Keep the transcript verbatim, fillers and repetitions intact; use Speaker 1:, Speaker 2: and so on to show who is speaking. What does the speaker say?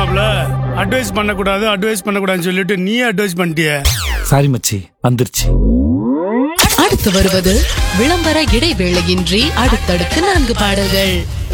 Speaker 1: மாப்ள, அட்வைஸ் பண்ணக்கூடாது அட்வைஸ் பண்ணக்கூடாதுன்னு சொல்லிட்டு நீ அட்வைஸ் பண்ணிட்டிய.
Speaker 2: சாரி மச்சி, வந்துருச்சு.
Speaker 3: அடுத்து வருவது விளம்பர இடைவேளையின்றி அடுத்தடுத்து நான்கு பாடல்கள்.